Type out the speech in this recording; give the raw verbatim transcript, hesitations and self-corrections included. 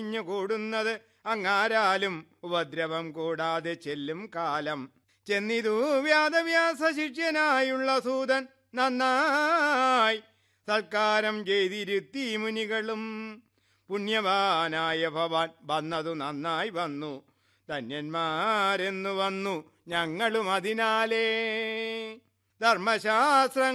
കൂടുന്നത് അങ്ങാരാലും ഉപദ്രവം കൂടാതെ ചെല്ലും കാലം. ചെന്നിതു വ്യാദവ്യാസ ശിഷ്യനായുള്ള സൂതൻ നന്നായി സൽക്കാരം ചെയ്തിരുത്തി മുനികളും. പുണ്യവാനായ ഭവാൻ വന്നതു നന്നായി വന്നു, ധന്യന്മാരെന്നു വന്നു ഞങ്ങളും അതിനാലേ. ധർമ്മശാസ്ത്ര